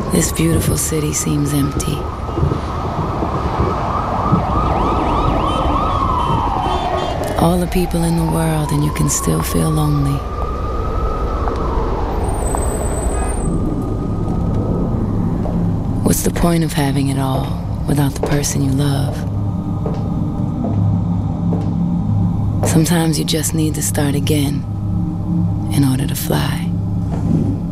This beautiful city seems empty. All the people in the world, and you can still feel lonely. What's the point of having it all without the person you love? Sometimes you just need to start again in order to fly.